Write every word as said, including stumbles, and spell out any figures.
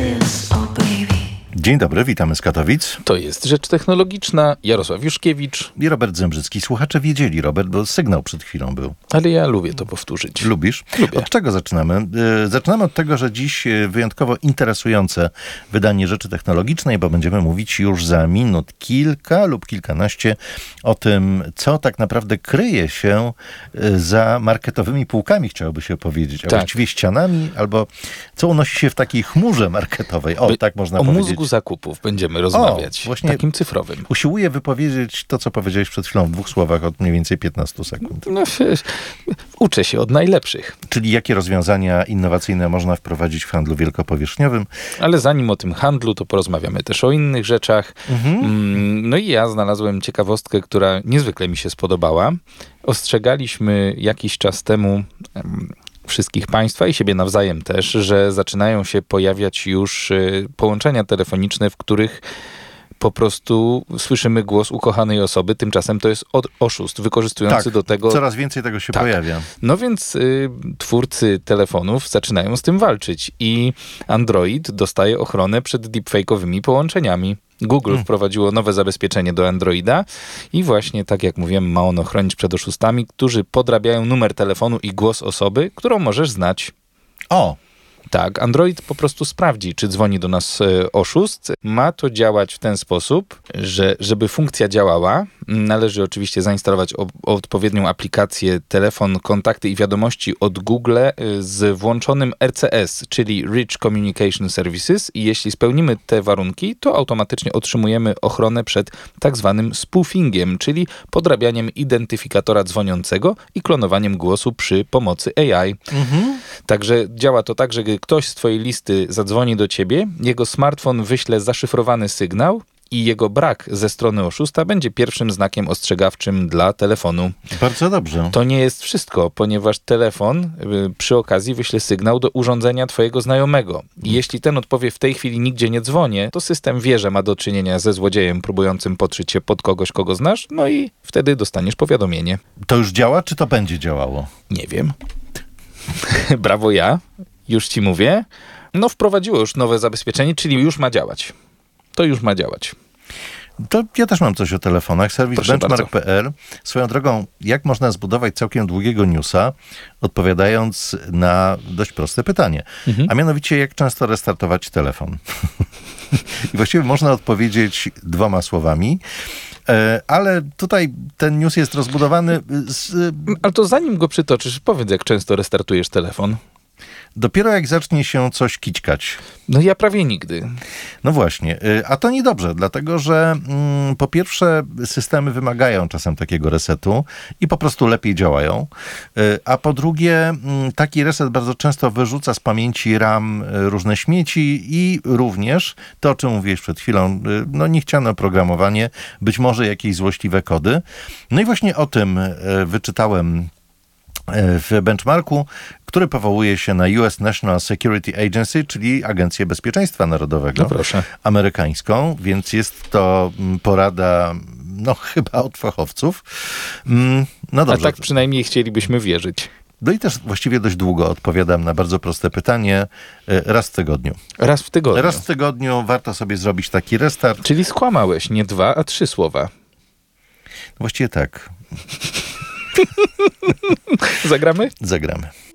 Dzień dobry, witamy z Katowic. To jest Rzecz Technologiczna. Jarosław Juszkiewicz. I Robert Zembrzycki. Słuchacze wiedzieli, Robert, bo sygnał przed chwilą był. Ale ja lubię to powtórzyć. Lubisz? Lubię. Od czego zaczynamy? Zaczynamy od tego, że dziś wyjątkowo interesujące wydanie Rzeczy Technologicznej, bo będziemy mówić już za minut kilka lub kilkanaście o tym, co tak naprawdę kryje się za marketowymi półkami, chciałoby się powiedzieć, a tak. właściwie ścianami, albo co unosi się w takiej chmurze marketowej. O, By, tak można o powiedzieć. O mózgu zakupów będziemy rozmawiać. O, właśnie takim cyfrowym. Usiłuję wypowiedzieć to, co powiedziałeś przed chwilą w dwóch słowach od mniej więcej piętnastu sekund. No, uczę się od najlepszych. Czyli jakie rozwiązania innowacyjne można wprowadzić w handlu wielkopowierzchniowym? Ale zanim o tym handlu, to porozmawiamy też o innych rzeczach. Mhm. No i ja znalazłem ciekawostkę, która niezwykle mi się spodobała. Ostrzegaliśmy jakiś czas temu wszystkich państwa i siebie nawzajem też, że zaczynają się pojawiać już połączenia telefoniczne, w których po prostu słyszymy głos ukochanej osoby. Tymczasem to jest od, oszust wykorzystujący tak, do tego... coraz więcej tego się tak. pojawia. No więc y, twórcy telefonów zaczynają z tym walczyć i Android dostaje ochronę przed deepfake'owymi połączeniami. Google hmm. wprowadziło nowe zabezpieczenie do Androida i właśnie, tak jak mówiłem, ma on ochronić przed oszustami, którzy podrabiają numer telefonu i głos osoby, którą możesz znać. O! Tak, Android po prostu sprawdzi, czy dzwoni do nas e, oszust. Ma to działać w ten sposób, że żeby funkcja działała, należy oczywiście zainstalować o, odpowiednią aplikację, telefon, kontakty i wiadomości od Google e, z włączonym R C S, czyli Rich Communication Services, i jeśli spełnimy te warunki, to automatycznie otrzymujemy ochronę przed tak zwanym spoofingiem, czyli podrabianiem identyfikatora dzwoniącego i klonowaniem głosu przy pomocy A I. Mhm. Także działa to tak, że gdy ktoś z twojej listy zadzwoni do ciebie, jego smartfon wyśle zaszyfrowany sygnał i jego brak ze strony oszusta będzie pierwszym znakiem ostrzegawczym dla telefonu. Bardzo dobrze. To nie jest wszystko, ponieważ telefon y, przy okazji wyśle sygnał do urządzenia twojego znajomego. I jeśli ten odpowie w tej chwili nigdzie nie dzwonię, to system wie, że ma do czynienia ze złodziejem próbującym podszyć się pod kogoś, kogo znasz, no i wtedy dostaniesz powiadomienie. To już działa, czy to będzie działało? Nie wiem. Brawo ja. Już ci mówię. No wprowadziło już nowe zabezpieczenie, czyli już ma działać. To już ma działać. To ja też mam coś o telefonach. Serwis benchmark kropka p l. Swoją drogą, jak można zbudować całkiem długiego newsa, odpowiadając na dość proste pytanie. Mhm. A mianowicie, jak często restartować telefon? I właściwie można odpowiedzieć dwoma słowami. Ale tutaj ten news jest rozbudowany z... Ale to zanim go przytoczysz, powiedz, jak często restartujesz telefon. Dopiero jak zacznie się coś kićkać. No ja prawie nigdy. No właśnie, a to niedobrze, dlatego że mm, po pierwsze systemy wymagają czasem takiego resetu i po prostu lepiej działają, a po drugie mm, taki reset bardzo często wyrzuca z pamięci RAM różne śmieci i również to, o czym mówiłeś przed chwilą, no niechciane oprogramowanie, być może jakieś złośliwe kody. No i właśnie o tym wyczytałem w benchmarku, który powołuje się na U S National Security Agency, czyli Agencję Bezpieczeństwa Narodowego, no proszę. amerykańską, więc jest to porada, no chyba od fachowców. No dobrze. A tak przynajmniej chcielibyśmy wierzyć. No i też właściwie dość długo odpowiadam na bardzo proste pytanie. Raz w tygodniu. Raz w tygodniu. Raz w tygodniu warto sobie zrobić taki restart. Czyli skłamałeś, nie dwa, a trzy słowa. Właściwie tak. Zagramy? Zagramy.